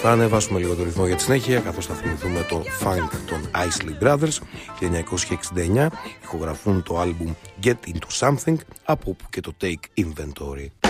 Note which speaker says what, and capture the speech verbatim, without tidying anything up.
Speaker 1: Θα ανεβάσουμε λίγο το ρυθμό για τη συνέχεια, καθώς θα θυμηθούμε το Funk των Isley Brothers. χίλια εννιακόσια εξήντα εννιά ηχογραφούν το άλμπουμ Get Into Something, από όπου και το Take Inventory.